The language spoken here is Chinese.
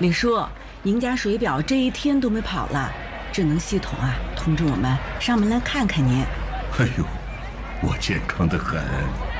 李叔，您家水表这一天都没跑了，智能系统啊通知我们上门来看看您。 哎呦，我健康得很。